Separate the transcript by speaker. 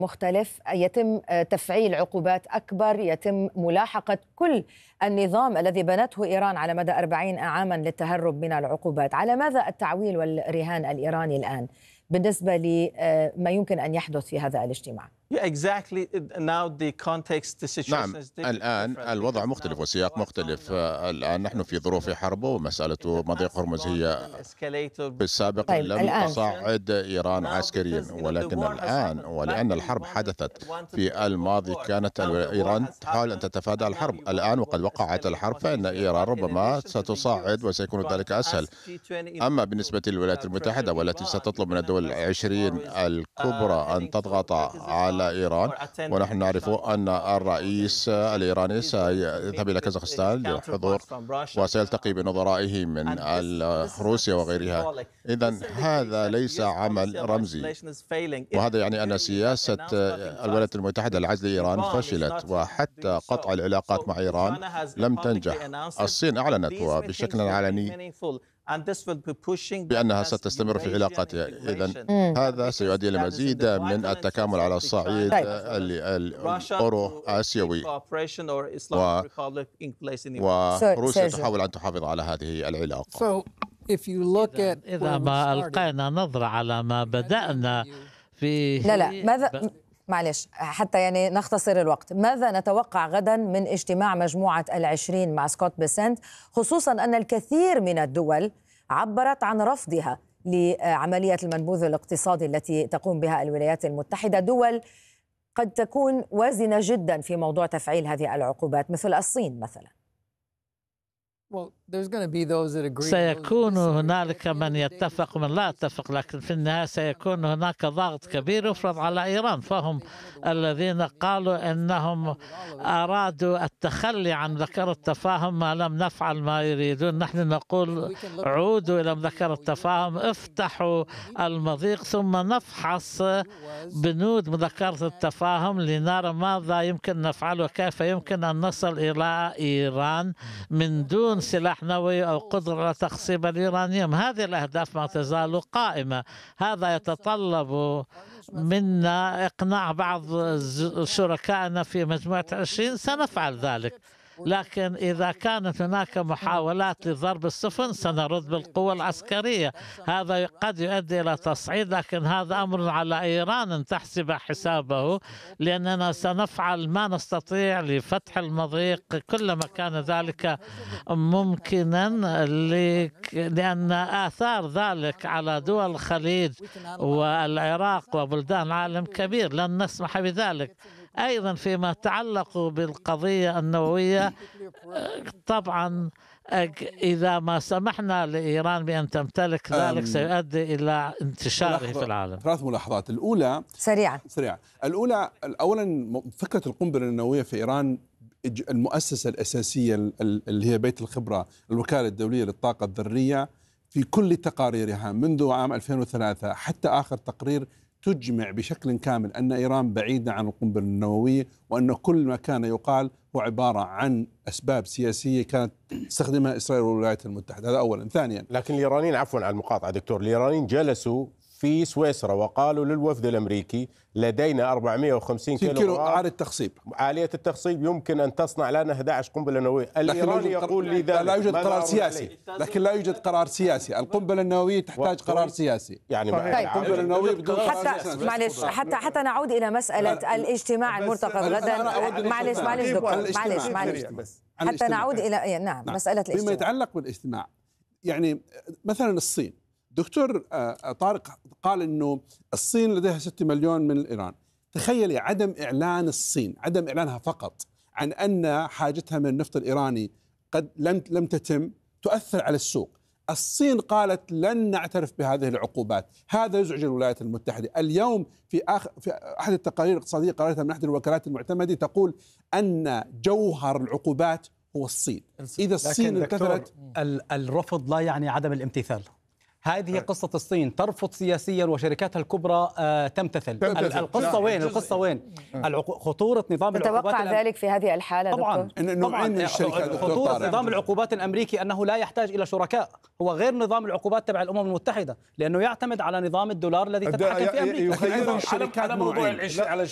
Speaker 1: مختلف، يتم تفعيل عقوبات أكبر، يتم ملاحقة كل النظام الذي بنته إيران على مدى 40 عاما للتهرب من العقوبات. على ماذا التعويل والرهان الإيراني الآن بالنسبة لما يمكن أن يحدث في هذا الاجتماع؟
Speaker 2: نعم، الآن الوضع مختلف والسياق مختلف. الآن نحن في ظروف حرب، ومسألة مضيق هرمز هي في السابق لم تصعد إيران عسكريا، ولكن الآن ولأن الحرب حدثت في الماضي كانت إيران تحاول أن تتفادى الحرب. الآن وقد وقعت الحرب فإن إيران ربما ستصعد وسيكون ذلك أسهل. أما بالنسبة للولايات المتحدة والتي ستطلب من الدول 20 الكبرى أن تضغط على إيران، ونحن نعرف أن الرئيس الإيراني سيذهب إلى كازاخستان للحضور وسيلتقي بنظرائه من روسيا وغيرها. إذن هذا ليس عمل رمزي، وهذا يعني أن سياسة الولايات المتحدة لعزل إيران فشلت، وحتى قطع العلاقات مع إيران لم تنجح. الصين أعلنت وبشكل علني بأنها ستستمر في علاقاتها. إذن هذا سيؤدي إلى مزيد من التكامل على الصعيد الأورو آسيوي، وروسيا تحاول أن تحافظ على هذه العلاقة.
Speaker 3: إذا ما ألقينا نظرة على ما بدأنا فيه،
Speaker 1: ماذا معلش حتى يعني نختصر الوقت، ماذا نتوقع غدا من اجتماع مجموعة 20 مع سكوت بيسنت، خصوصا أن الكثير من الدول عبرت عن رفضها لعملية المنبوذ الاقتصادي التي تقوم بها الولايات المتحدة، دول قد تكون وازنة جدا في موضوع تفعيل هذه العقوبات مثل الصين مثلا؟
Speaker 3: سيكون هنالك من يتفق ومن لا يتفق، لكن في النهاية سيكون هناك ضغط كبير يفرض على إيران، فهم الذين قالوا أنهم أرادوا التخلي عن مذكرة التفاهم ما لم نفعل ما يريدون. نحن نقول عودوا إلى مذكرة التفاهم، افتحوا المضيق ثم نفحص بنود مذكرة التفاهم لنرى ماذا يمكن نفعله وكيف يمكن أن نصل إلى إيران من دون سلاح نووي أو قدرة على تخصيب اليورانيوم. هذه الأهداف ما تزال قائمة. هذا يتطلب منا إقناع بعض شركائنا في مجموعة 20، سنفعل ذلك. لكن إذا كانت هناك محاولات لضرب السفن سنرد بالقوة العسكرية. هذا قد يؤدي إلى تصعيد، لكن هذا أمر على إيران أن تحسب حسابه، لأننا سنفعل ما نستطيع لفتح المضيق كلما كان ذلك ممكنا، لأن آثار ذلك على دول الخليج والعراق وبلدان العالم كبير، لن نسمح بذلك. أيضا فيما يتعلق بالقضية النووية، طبعا إذا ما سمحنا لإيران بأن تمتلك ذلك سيؤدي إلى انتشاره في العالم.
Speaker 4: 3 ملاحظات. الأولى
Speaker 1: سريعا.
Speaker 4: أولا فكرة القنبلة النووية في إيران، المؤسسة الأساسية اللي هي بيت الخبرة، الوكالة الدولية للطاقة الذرية، في كل تقاريرها منذ عام 2003 حتى آخر تقرير تجمع بشكل كامل أن إيران بعيدة عن القنبلة النووية، وأن كل ما كان يقال هو عبارة عن أسباب سياسية كانت تستخدمها إسرائيل والولايات المتحدة. هذا أولا. ثانيا،
Speaker 5: لكن الإيرانيين، عفوا على المقاطعة دكتور، الإيرانيين جلسوا في سويسرا وقالوا للوفد الأمريكي لدينا 450 كيلو
Speaker 4: إعادة تخصيب،
Speaker 5: آلية التخصيب يمكن أن تصنع لنا 11 قنبلة نووية. الإيراني يقول لي ذلك.
Speaker 4: لا يوجد قرار سياسي، لكن لا يوجد قرار سياسي. القنبلة النووية تحتاج قرار سياسي.
Speaker 5: يعني
Speaker 4: القنبلة النووية بدون
Speaker 1: معلش حتى نعود إلى مسألة الاجتماع المرتقب غدا. معلش دكتور، معلش حتى نعود إلى مسألة الاجتماع.
Speaker 4: فيما يتعلق بالاجتماع، يعني مثلا الصين، دكتور طارق قال إنه الصين لديها 6 مليون من إيران. تخيلي عدم إعلان الصين، عدم إعلانها فقط عن أن حاجتها من النفط الإيراني قد لم تتم، تؤثر على السوق. الصين قالت لن نعترف بهذه العقوبات. هذا يزعج الولايات المتحدة. اليوم في أحد التقارير الاقتصادية قرأتها من أحد الوكالات المعتمدة تقول أن جوهر العقوبات هو الصين. إذا الصين امتثلت،
Speaker 6: الرفض لا يعني عدم الامتثال. هذه قصة الصين، ترفض سياسيا وشركاتها الكبرى تمتثل. القصة وين؟ خطورة نظام العقوبات.
Speaker 1: تتوقع ذلك في هذه الحالة
Speaker 6: طبعا نوعين من الشركات. خطورة نظام العقوبات الأمريكي أنه لا يحتاج إلى شركاء، هو غير نظام العقوبات تبع الأمم المتحدة، لأنه يعتمد على نظام الدولار الذي تتحكم في أمريكا.
Speaker 4: أيضا الشركات